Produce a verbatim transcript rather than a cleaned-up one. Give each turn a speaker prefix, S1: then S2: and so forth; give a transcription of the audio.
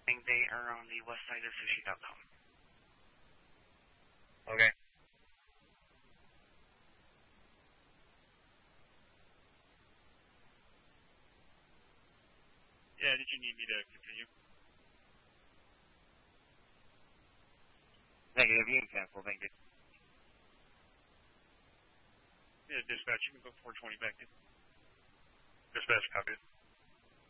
S1: They are on the west side of sushi dot com.
S2: Okay.
S3: Yeah, did you need me to continue?
S2: Negative, you can cancel, thank you.
S3: Yeah, dispatch, you can go four twenty back in. Dispatch, copy it.